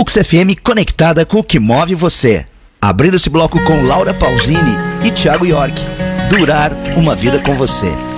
Ux FM conectada com o que move você. Abrindo esse bloco com Laura Pausini e Thiago York. Durar uma vida com você.